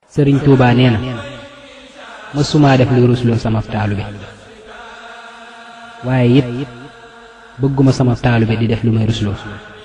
sëriñ Tuubaa nee na mësumaa def luy rusloo sama taalube waaye it bëgguma sama taalube di def lu may rusloo